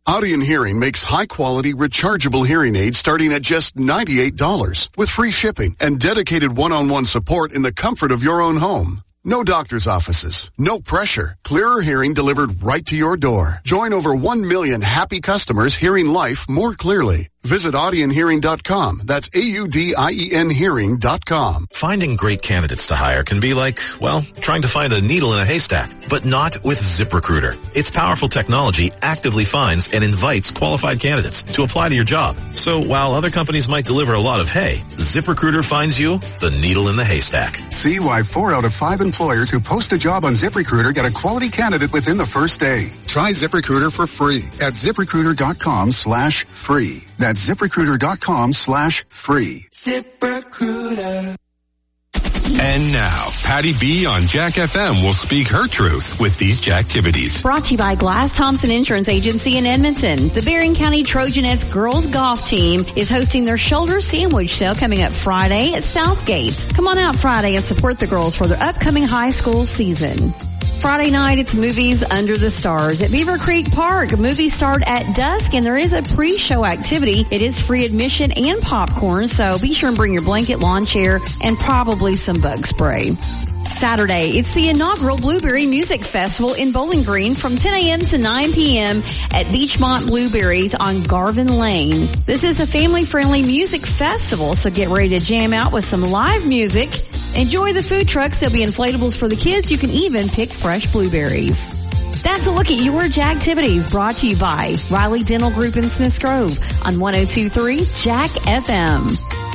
Audien Hearing makes high-quality, rechargeable hearing aids starting at just $98 with free shipping and dedicated one-on-one support in the comfort of your own home. No doctor's offices, no pressure. Clearer hearing delivered right to your door. Join over 1 million happy customers hearing life more clearly. Visit AudienHearing.com. That's AUDIEN Hearing.com. Finding great candidates to hire can be like, well, trying to find a needle in a haystack, but not with ZipRecruiter. Its powerful technology actively finds and invites qualified candidates to apply to your job. So while other companies might deliver a lot of hay, ZipRecruiter finds you the needle in the haystack. See why 4 out of 5 employers who post a job on ZipRecruiter get a quality candidate within the first day. Try ZipRecruiter for free at ZipRecruiter.com/free. That's ZipRecruiter.com/free. ZipRecruiter. And now, Patty B on Jack FM will speak her truth with these Jacktivities. Brought to you by Glass Thompson Insurance Agency in Edmonton. The Bering County Trojanettes girls golf team is hosting their shoulder sandwich sale coming up Friday at Southgate. Come on out Friday and support the girls for their upcoming high school season. Friday night, it's Movies Under the Stars at Beaver Creek Park. Movies start at dusk, and there is a pre-show activity. It is free admission and popcorn, so be sure and bring your blanket, lawn chair, and probably some bug spray. Saturday, it's the inaugural Blueberry Music Festival in Bowling Green from 10 a.m. to 9 p.m. at Beachmont Blueberries on Garvin Lane. This is a family-friendly music festival, so get ready to jam out with some live music. Enjoy the food trucks. There'll be inflatables for the kids. You can even pick fresh blueberries. That's a look at your Jacktivities, brought to you by Riley Dental Group in Smiths Grove on 102.3 Jack FM.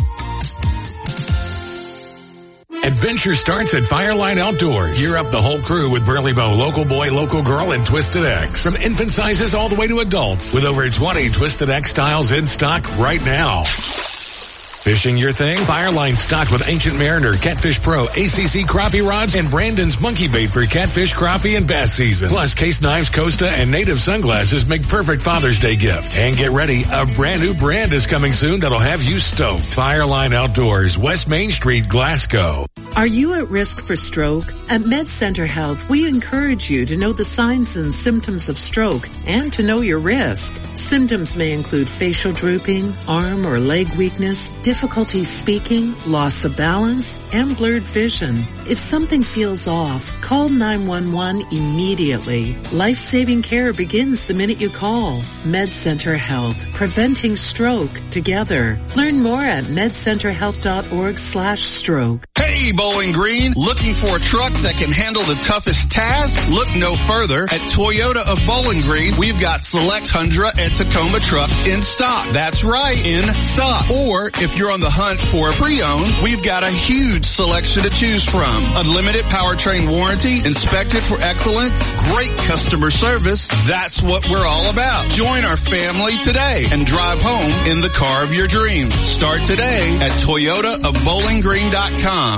Adventure starts at Fireline Outdoors. Gear up the whole crew with Burley Bow, Local Boy, Local Girl, and Twisted X. From infant sizes all the way to adults, with over 20 Twisted X styles in stock right now. Fishing your thing? Fireline stocked with Ancient Mariner, Catfish Pro, ACC crappie rods, and Brandon's Monkey Bait for catfish, crappie, and bass season. Plus, Case Knives, Costa, and Native Sunglasses make perfect Father's Day gifts. And get ready, a brand new brand is coming soon that'll have you stoked. Fireline Outdoors, West Main Street, Glasgow. Are you at risk for stroke? At MedCenter Health, we encourage you to know the signs and symptoms of stroke and to know your risk. Symptoms may include facial drooping, arm or leg weakness, difficulty speaking, loss of balance, and blurred vision. If something feels off, call 911 immediately. Life-saving care begins the minute you call. MedCenter Health, preventing stroke together. Learn more at medcenterhealth.org/stroke. Hey, Bowling Green, looking for a truck that can handle the toughest task? Look no further. At Toyota of Bowling Green, we've got select Tundra and Tacoma trucks in stock. That's right, in stock. Or if you're on the hunt for a pre-owned, we've got a huge selection to choose from. Unlimited powertrain warranty, inspected for excellence, great customer service. That's what we're all about. Join our family today and drive home in the car of your dreams. Start today at ToyotaofBowlingGreen.com.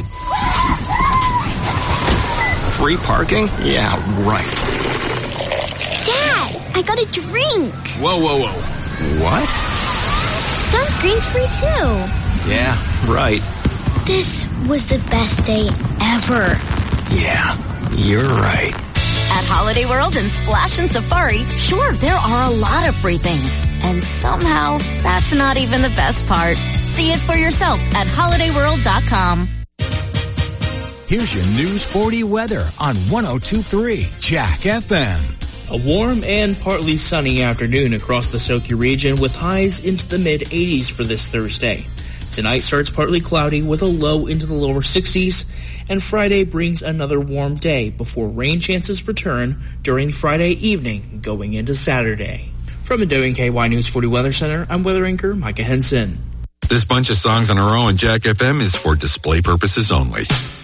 Free parking? Yeah, right. Dad, I got a drink. Whoa. What? Sunscreen's free too. Yeah, right. This was the best day ever. Yeah, you're right. At Holiday World and Splash and Safari, sure, there are a lot of free things. And somehow, that's not even the best part. See it for yourself at holidayworld.com. Here's your News 40 weather on 102.3 Jack FM. A warm and partly sunny afternoon across the Soki region with highs into the mid-80s for this Thursday. Tonight starts partly cloudy with a low into the lower 60s, and Friday brings another warm day before rain chances return during Friday evening going into Saturday. From the WNKY News 40 Weather Center, I'm weather anchor Micah Henson. This bunch of songs on our own Jack FM is for display purposes only.